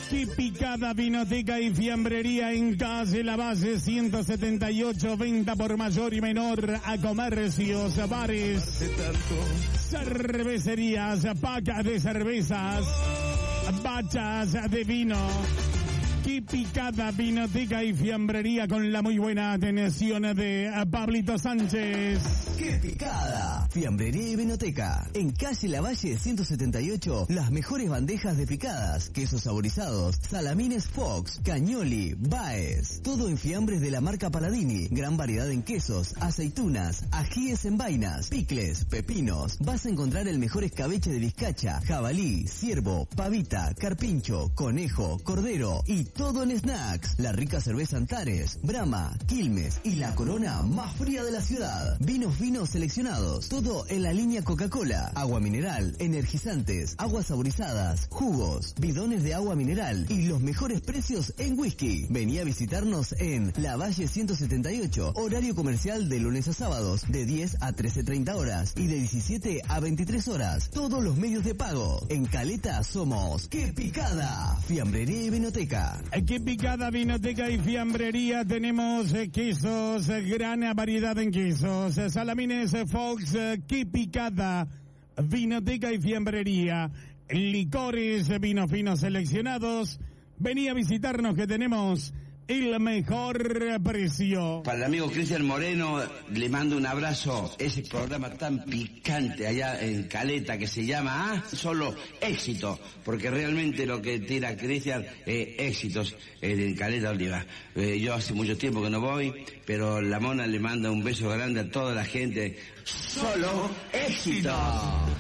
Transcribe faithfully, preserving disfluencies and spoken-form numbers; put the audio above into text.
Qué picada, vinoteca y fiambrería en calle La Valle ciento setenta y ocho, venta por mayor y menor a comercios, bares, cervecerías, pacas de cervezas, bachas de vino. Qué picada, vinoteca y fiambrería con la muy buena atención de Pablito Sánchez. ¡Qué picada! Fiambrería y vinoteca. En calle Lavalle ciento setenta y ocho, las mejores bandejas de picadas, quesos saborizados, salamines Fox, Cañoli, Baez. Todo en fiambres de la marca Paladini. Gran variedad en quesos, aceitunas, ajíes en vainas, picles, pepinos. Vas a encontrar el mejor escabeche de vizcacha, jabalí, ciervo, pavita, carpincho, conejo, cordero y todo en snacks. La rica cerveza Antares, Brahma, Quilmes y la Corona más fría de la ciudad. Vinos vinos seleccionados. Todo en la línea Coca-Cola. Agua mineral, energizantes, aguas saborizadas, jugos, bidones de agua mineral y los mejores precios en whisky. Vení a visitarnos en La Valle ciento setenta y ocho. Horario comercial de lunes a sábados de diez a trece treinta horas y de diecisiete a veintitrés horas. Todos los medios de pago. En Caleta somos ¡Qué picada! Fiambrería y vinoteca. Qué picada, vinoteca y fiambrería. Tenemos eh, quesos, eh, gran variedad en quesos, eh, salamines eh, Fox, eh, qué picada, vinoteca y fiambrería, licores, eh, vinos finos seleccionados. Vení a visitarnos que tenemos el mejor precio. Para el amigo Cristian Moreno le mando un abrazo. Ese programa tan picante allá en Caleta que se llama ah, solo éxito, porque realmente lo que tira Cristian eh, éxitos eh, en Caleta Oliva. Eh, yo hace mucho tiempo que no voy, pero la mona le manda un beso grande a toda la gente. Solo éxito.